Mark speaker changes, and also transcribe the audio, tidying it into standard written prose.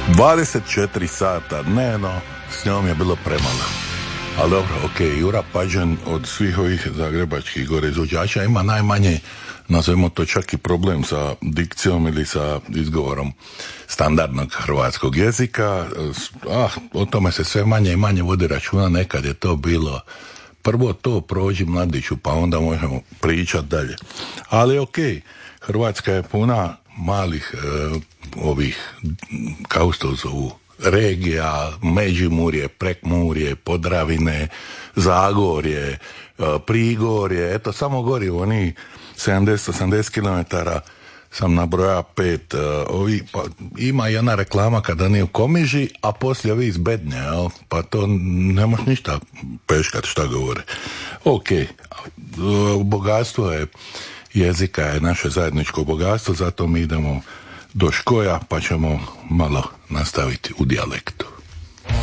Speaker 1: 24 sata dnevno, s njom je bilo premalo. Ali dobro, Jura Pađen od svih ovih zagrebačkih gore izvođača ima najmanje, nazovimo to čak i problem sa dikcijom ili sa izgovorom standardnog hrvatskog jezika. O tome se sve manje i manje vodi računa, nekad je to bilo prvo to prođi mladiću, pa onda možemo pričati dalje. Ali Hrvatska je puna malih ovih, kao se to zovu, regija, Međimurje, Prekmurje, Podravine, Zagorje, Prigorje, eto samo gori oni 70-80 km sam nabrojao 5 pa ima i ona reklama kada nije u Komiži, a poslije ovi iz Bednje, pa to ne možeš ništa peškat šta govore. Bogatstvo je jezika je naše zajedničko bogatstvo, zato mi idemo do Škoja pa ćemo malo nastaviti u dijalektu.